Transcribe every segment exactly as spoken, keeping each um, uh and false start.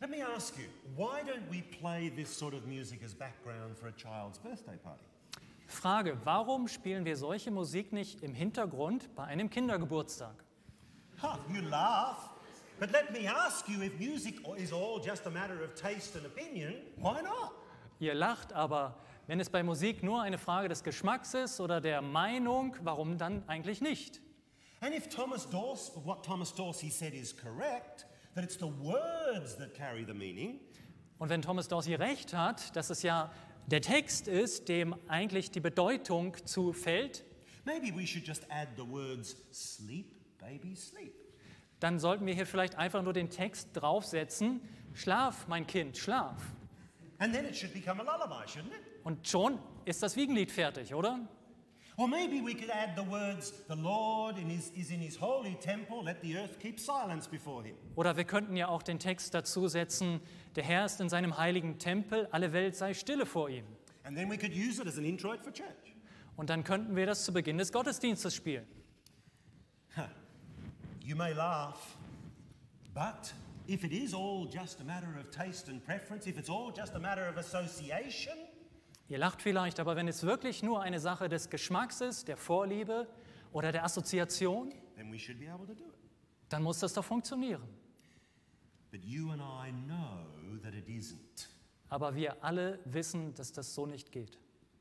Let me ask you, why don't we play this sort of music as background for a child's birthday party? Frage, warum spielen wir solche Musik nicht im Hintergrund bei einem Kindergeburtstag? Huh, you laugh, but let me ask you, if music is all just a matter of taste and opinion, why not? Ihr lacht, aber wenn es bei Musik nur eine Frage des Geschmacks ist oder der Meinung, warum dann eigentlich nicht? And if Thomas Dorsey, what Thomas Dorsey said is correct, that it's the words that carry the meaning. Und wenn Thomas Dorsey recht hat, dass es ja der Text ist, dem eigentlich die Bedeutung zufällt, maybe we should just add the words sleep, baby, sleep. Dann sollten wir hier vielleicht einfach nur den Text draufsetzen, Schlaf, mein Kind, schlaf. And then it should become a lullaby, shouldn't it? Und schon ist das Wiegenlied fertig, oder? Or maybe we could add the words, the Lord in his, is in his holy temple, let the earth keep silence before him. Oder wir könnten ja auch den Text dazu setzen, der Herr ist in seinem heiligen Tempel, alle Welt sei stille vor ihm. And then we could use it as an introit for church. Und dann könnten wir das zu Beginn des Gottesdienstes spielen. Huh. You may laugh, but if it is all just a matter of taste and preference, if it's all just a matter of association, Ihr lacht vielleicht, aber wenn es wirklich nur eine Sache des Geschmacks ist, der Vorliebe oder der Assoziation, then we should be able to do it. dann muss das doch funktionieren. But you and I know that it isn't. Aber wir alle wissen, dass das so nicht geht.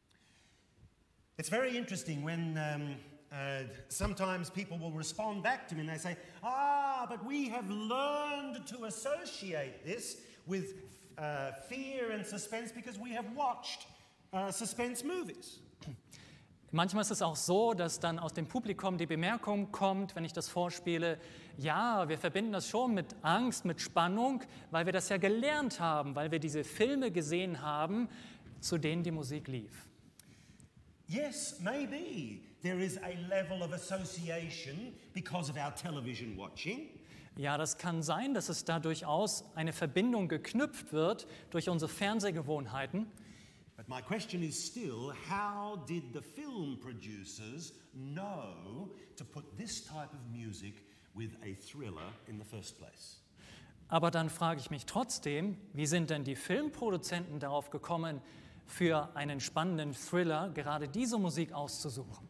It's very interesting when um, uh, sometimes people will respond back to me and they say, ah, but we have learned to associate this with uh, fear and suspense because we have watched uh, suspense movies. Manchmal ist es auch so, dass dann aus dem Publikum die Bemerkung kommt, wenn ich das vorspiele, ja, wir verbinden das schon mit Angst, mit Spannung, weil wir das ja gelernt haben, weil wir diese Filme gesehen haben, zu denen die Musik lief. Yes, maybe there is a level of association because of our television watching. Ja, das kann sein, dass es da durchaus eine Verbindung geknüpft wird durch unsere Fernsehgewohnheiten. But my question is still, how did the film producers know to put this type of music with a thriller in the first place? Aber dann frage ich mich trotzdem, wie sind denn die Filmproduzenten darauf gekommen, für einen spannenden Thriller gerade diese Musik auszusuchen?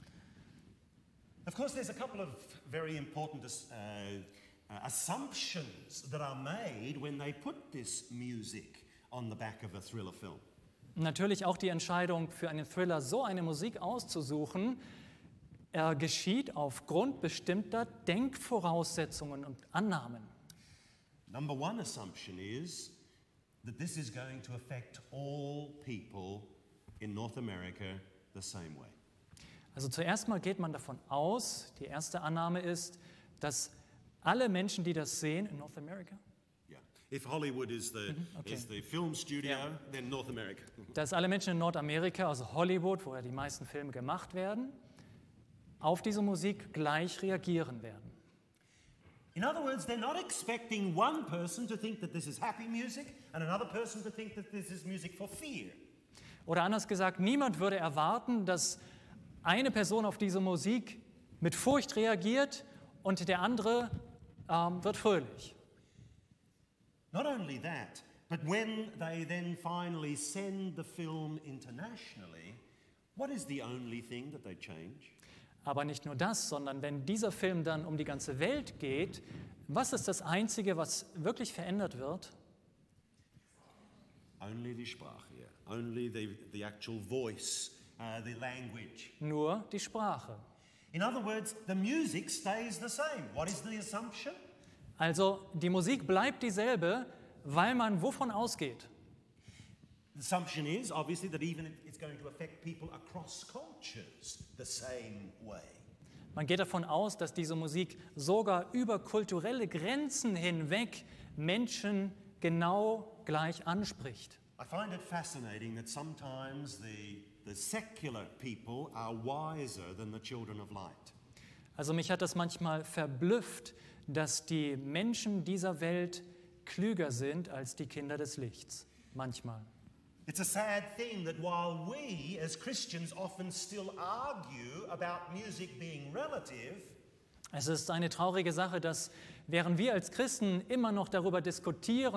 Of course, there's a couple of very important uh, uh, assumptions that are made when they put this music on the back of a thriller film. Natürlich auch die Entscheidung, für einen Thriller so eine Musik auszusuchen, äh, geschieht aufgrund bestimmter Denkvoraussetzungen und Annahmen. Number one assumption is that this is going to affect all people in North America the same way. Also zuerst mal geht man davon aus, die erste Annahme ist, dass alle Menschen, die das sehen in North America, Yeah. If Hollywood is the, okay. is the film studio, Yeah. then North America. dass alle Menschen in Nordamerika, also Hollywood, wo ja die meisten Filme gemacht werden, auf diese Musik gleich reagieren werden. In other words, they're not expecting one person to think that this is happy music and another person to think that this is music for fear. Oder anders gesagt, niemand würde erwarten, dass eine Person auf diese Musik mit Furcht reagiert und der andere ähm, wird fröhlich. Not only that, but when they then finally send the film internationally, what is the only thing that they change? Aber nicht nur das, sondern wenn dieser Film dann um die ganze Welt geht, was ist das Einzige, was wirklich verändert wird? Only die Sprache, yeah. Only the, the actual voice, uh, the language. Nur die Sprache. In other words, the music stays the same. What is the assumption? Also die Musik bleibt dieselbe, weil man wovon ausgeht? The assumption is obviously that even it's going to affect people across cultures the same way. Man geht davon aus, dass diese Musik sogar über kulturelle Grenzen hinweg Menschen genau gleich anspricht. I find it fascinating that sometimes the, the secular people are wiser than the children of light. Also mich hat das manchmal verblüfft, dass die Menschen dieser Welt klüger sind als die Kinder des Lichts. Manchmal. It's a sad thing that while we as Christians often still argue about music being relative, Es ist eine traurige Sache, dass während wir als Christen immer noch darüber diskutieren,